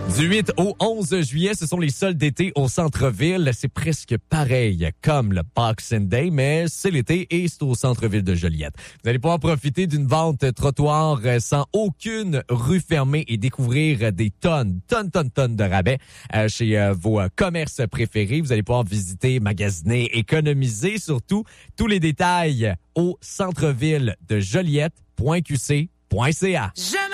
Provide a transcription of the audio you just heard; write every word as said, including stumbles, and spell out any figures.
Du huit au onze juillet, ce sont les soldes d'été au centre-ville. C'est presque pareil comme le Boxing Day, mais c'est l'été et c'est au centre-ville de Joliette. Vous allez pouvoir profiter d'une vente trottoir sans aucune rue fermée et découvrir des tonnes, tonnes, tonnes, tonnes de rabais chez vos commerces préférés. Vous allez pouvoir visiter, magasiner, économiser, surtout tous les détails au centre-ville de Joliette point q c point c a. Je